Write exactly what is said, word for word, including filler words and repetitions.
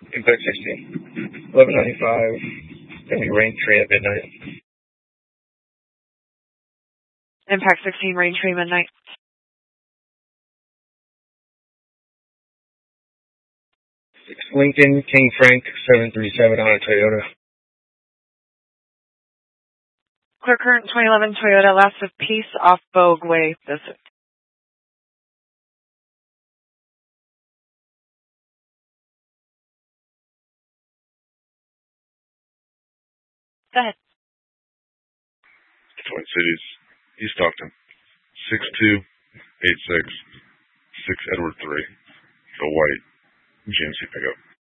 Impact sixteen. eleven ninety-five. Gonna be rain tree at midnight. Impact sixteen, rain tree, midnight. six Lincoln, King Frank, seven three seven on a Toyota. Clear current twenty eleven Toyota, last of Peace off Bogue Way, visit. Go ahead. Twin Cities, East Stockton, six two eight six, six Edward three, the white G M C pickup.